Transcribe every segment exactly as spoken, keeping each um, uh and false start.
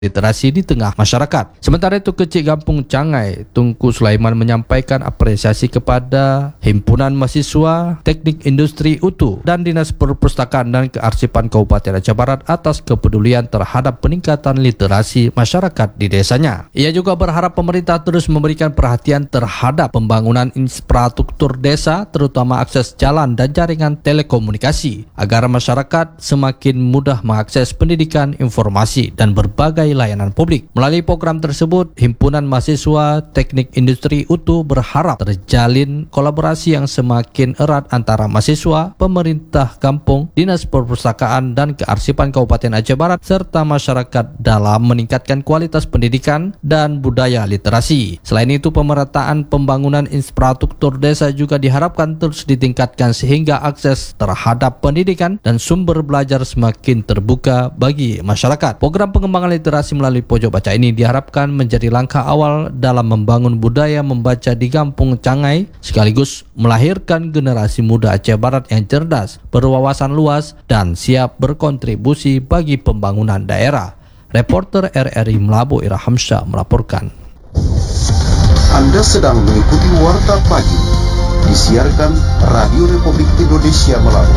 literasi di tengah masyarakat. Sementara itu Kecik Kampung Cangai, Tunku Sulaiman menyampaikan apresiasi kepada Himpunan Mahasiswa Teknik Industri U T U dan Dinas Perpustakaan dan Kearsipan Kabupaten Aceh Barat atas kepedulian terhadap peningkatan literasi masyarakat di desanya. Ia juga berharap pemerintah terus memberikan perhatian terhadap pembangunan infrastruktur desa, terutama akses jalan dan jaringan telekomunikasi, agar masyarakat semakin mudah mengakses pendidikan, informasi, dan berbagai layanan publik. Melalui program tersebut, Himpunan Mahasiswa Teknik Industri U T U berharap terjalin kolaborasi yang semakin erat antara mahasiswa, pemerintah kampung, Dinas Perpustakaan dan Kearsipan Kabupaten Aceh Barat, serta masyarakat dalam meningkatkan kualitas pendidikan dan budaya literasi. Selain itu, pemerataan pembangunan infrastruktur desa juga diharapkan terus ditingkatkan sehingga akses terhadap pendidikan dan sumber belajar semakin terbuka bagi masyarakat. Program pengembangan literasi melalui pojok baca ini diharapkan menjadi langkah awal dalam membangun budaya membaca di Kampung Cangai, sekaligus melahirkan generasi muda Aceh Barat yang cerdas, berwawasan luas, dan siap berkontribusi bagi pembangunan daerah. Reporter R R I Melabu Ira Hamsyah melaporkan. Anda sedang mengikuti Warta Pagi, disiarkan Radio Republik Indonesia Melabu.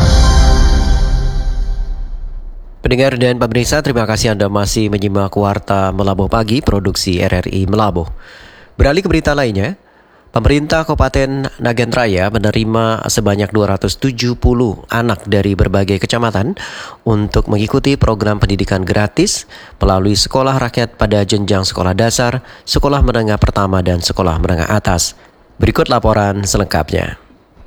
Pendengar dan pemirsa, terima kasih Anda masih menyimak Warta Melabuh Pagi, produksi R R I Melabuh. Beralih ke berita lainnya, pemerintah Kabupaten Nagan Raya menerima sebanyak dua ratus tujuh puluh anak dari berbagai kecamatan untuk mengikuti program pendidikan gratis melalui sekolah rakyat pada jenjang sekolah dasar, sekolah menengah pertama, dan sekolah menengah atas. Berikut laporan selengkapnya.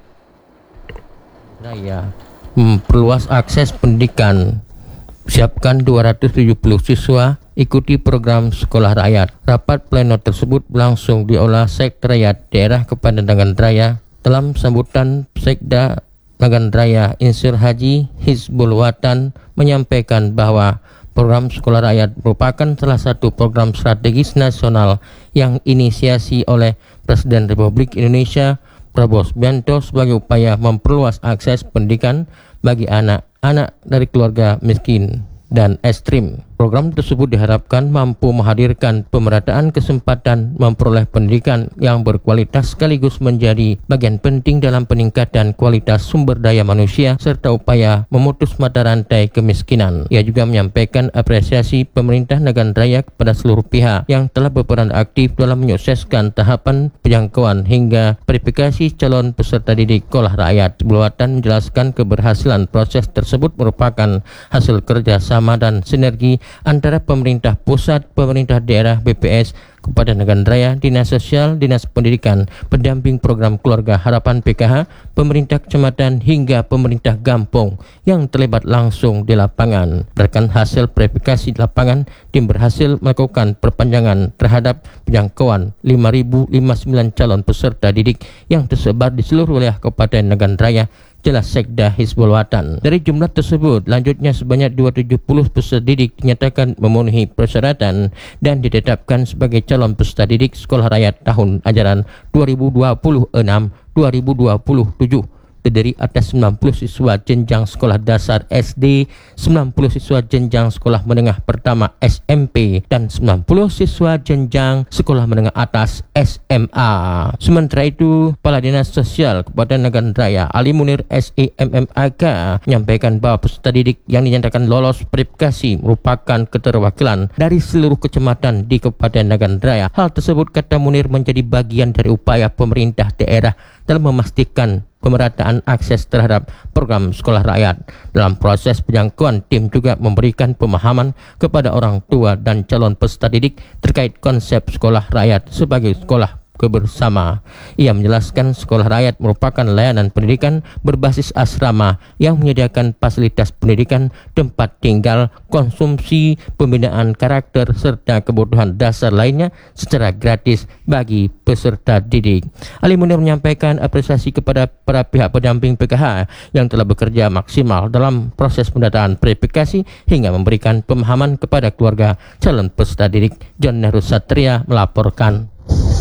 Raya memperluas akses pendidikan. Siapkan dua ratus tujuh puluh siswa ikuti program sekolah rakyat. Rapat pleno tersebut berlangsung di Aula Sekda Rakyat Daerah Kabupaten Nagan Raya. Dalam sambutan, Sekda Nagan Raya Insir Haji Hizbul Watan menyampaikan bahwa program sekolah rakyat merupakan salah satu program strategis nasional yang inisiasi oleh Presiden Republik Indonesia Prabowo Subianto sebagai upaya memperluas akses pendidikan bagi anak-anak dari keluarga miskin dan ekstrim. Program tersebut diharapkan mampu menghadirkan pemerataan kesempatan memperoleh pendidikan yang berkualitas sekaligus menjadi bagian penting dalam peningkatan kualitas sumber daya manusia serta upaya memutus mata rantai kemiskinan. Ia juga menyampaikan apresiasi pemerintah Nagan Raya kepada seluruh pihak yang telah berperan aktif dalam menyukseskan tahapan penjangkauan hingga verifikasi calon peserta didik sekolah rakyat. Buatan menjelaskan keberhasilan proses tersebut merupakan hasil kerjasama dan sinergi antara pemerintah pusat, pemerintah daerah, B P S, Kabupaten Nagan Raya, Dinas Sosial, Dinas Pendidikan, pendamping program Keluarga Harapan P K H, pemerintah kecamatan hingga pemerintah kampung yang terlibat langsung di lapangan. Berdasarkan hasil verifikasi di lapangan, tim berhasil melakukan perpanjangan terhadap penjangkauan lima ribu lima puluh sembilan calon peserta didik yang tersebar di seluruh wilayah Kabupaten Nagan Raya, jelas Sekda Hizbul Watan. Dari jumlah tersebut, lanjutnya sebanyak dua ratus tujuh puluh peserta didik dinyatakan memenuhi persyaratan dan ditetapkan sebagai calon peserta didik sekolah rakyat tahun ajaran dua ribu dua puluh enam dua ribu dua puluh tujuh. Terdiri atas sembilan puluh siswa jenjang sekolah dasar S D, sembilan puluh siswa jenjang sekolah menengah pertama S M P, dan sembilan puluh siswa jenjang sekolah menengah atas S M A. Sementara itu, Kepala Dinas Sosial Kabupaten Nagan Raya Ali Munir S E M M A K menyampaikan bahwa peserta didik yang dinyatakan lolos verifikasi merupakan keterwakilan dari seluruh kecamatan di Kabupaten Nagan Raya. Hal tersebut, kata Munir, menjadi bagian dari upaya pemerintah daerah dalam memastikan pemerataan akses terhadap program sekolah rakyat. Dalam proses penjangkauan, tim juga memberikan pemahaman kepada orang tua dan calon peserta didik terkait konsep sekolah rakyat sebagai sekolah kebersama. Ia menjelaskan sekolah rakyat merupakan layanan pendidikan berbasis asrama yang menyediakan fasilitas pendidikan, tempat tinggal, konsumsi, pembinaan karakter, serta kebutuhan dasar lainnya secara gratis bagi peserta didik. Ali Munir menyampaikan apresiasi kepada para pihak pendamping P K H yang telah bekerja maksimal dalam proses pendataan verifikasi hingga memberikan pemahaman kepada keluarga calon peserta didik. John Nehru Satria melaporkan.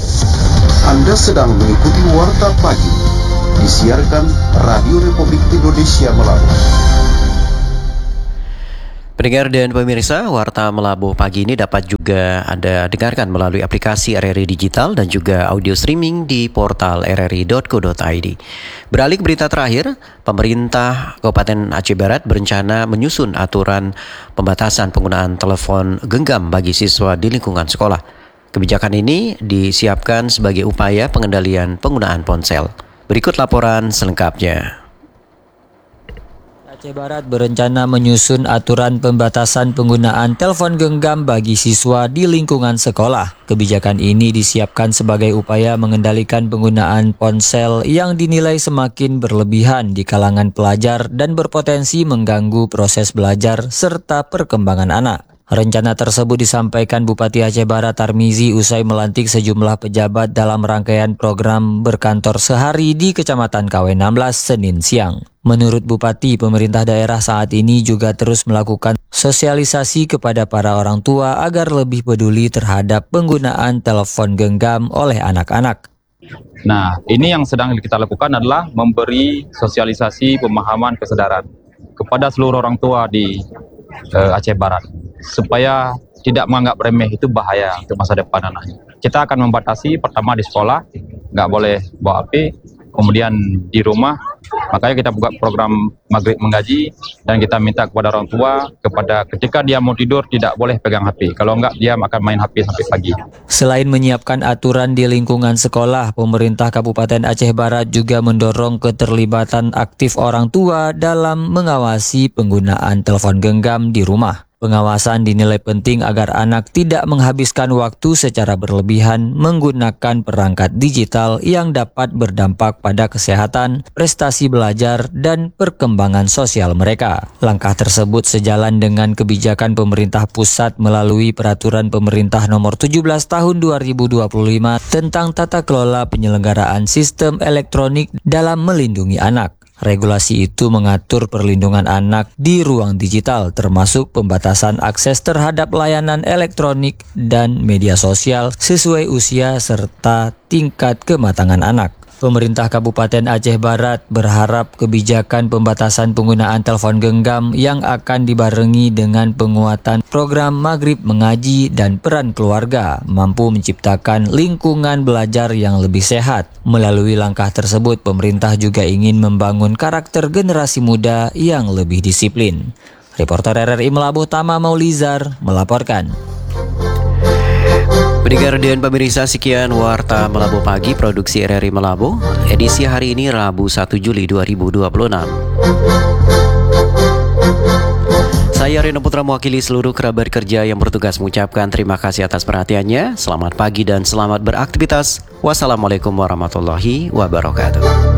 Anda sedang mengikuti Warta Pagi, disiarkan Radio Republik Indonesia Melabu. Pendengar dan pemirsa, Warta Melabuh pagi ini dapat juga Anda dengarkan melalui aplikasi R R I Digital dan juga audio streaming di portal r r i dot co dot i d. Beralih ke berita terakhir, pemerintah Kabupaten Aceh Barat berencana menyusun aturan pembatasan penggunaan telepon genggam bagi siswa di lingkungan sekolah. Kebijakan ini disiapkan sebagai upaya pengendalian penggunaan ponsel. Berikut laporan selengkapnya. Aceh Barat berencana menyusun aturan pembatasan penggunaan telepon genggam bagi siswa di lingkungan sekolah. Kebijakan ini disiapkan sebagai upaya mengendalikan penggunaan ponsel yang dinilai semakin berlebihan di kalangan pelajar dan berpotensi mengganggu proses belajar serta perkembangan anak. Rencana tersebut disampaikan Bupati Aceh Barat Tarmizi usai melantik sejumlah pejabat dalam rangkaian program berkantor sehari di Kecamatan K W enam belas Senin siang. Menurut Bupati, pemerintah daerah saat ini juga terus melakukan sosialisasi kepada para orang tua agar lebih peduli terhadap penggunaan telepon genggam oleh anak-anak. Nah, ini yang sedang kita lakukan adalah memberi sosialisasi pemahaman kesadaran kepada seluruh orang tua di uh, Aceh Barat, supaya tidak menganggap remeh itu bahaya untuk masa depan anaknya. Kita akan membatasi pertama di sekolah, nggak boleh bawa H P, kemudian di rumah, makanya kita buka program Maghrib Mengaji, dan kita minta kepada orang tua, kepada ketika dia mau tidur tidak boleh pegang H P, kalau enggak dia akan main H P sampai pagi. Selain menyiapkan aturan di lingkungan sekolah, pemerintah Kabupaten Aceh Barat juga mendorong keterlibatan aktif orang tua dalam mengawasi penggunaan telepon genggam di rumah. Pengawasan dinilai penting agar anak tidak menghabiskan waktu secara berlebihan menggunakan perangkat digital yang dapat berdampak pada kesehatan, prestasi belajar, dan perkembangan sosial mereka. Langkah tersebut sejalan dengan kebijakan pemerintah pusat melalui Peraturan Pemerintah Nomor tujuh belas Tahun dua ribu dua puluh lima tentang tata kelola penyelenggaraan sistem elektronik dalam melindungi anak. Regulasi itu mengatur perlindungan anak di ruang digital, termasuk pembatasan akses terhadap layanan elektronik dan media sosial sesuai usia serta tingkat kematangan anak. Pemerintah Kabupaten Aceh Barat berharap kebijakan pembatasan penggunaan telepon genggam yang akan dibarengi dengan penguatan program Maghrib Mengaji dan peran keluarga mampu menciptakan lingkungan belajar yang lebih sehat. Melalui langkah tersebut, pemerintah juga ingin membangun karakter generasi muda yang lebih disiplin. Reporter R R I Melabuh Tama Maulizar melaporkan. Pendengar dan pemirsa, sekian Warta Melabuh Pagi produksi R R I Melabuh edisi hari ini Rabu satu Juli dua ribu dua puluh enam. Saya Reno Putra mewakili seluruh kerabat kerja yang bertugas mengucapkan terima kasih atas perhatiannya. Selamat pagi dan selamat beraktivitas. Wassalamualaikum warahmatullahi wabarakatuh.